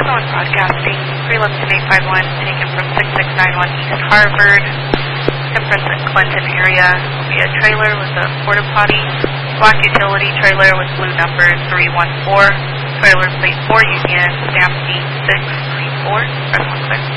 One Broadcasting, prelim to 851, taken from 6691 East Harvard, Empress and Clinton area. Will be a trailer with a porta potty, black utility trailer with blue number 314, trailer plate 4 Union, stamp D634, press 1 click.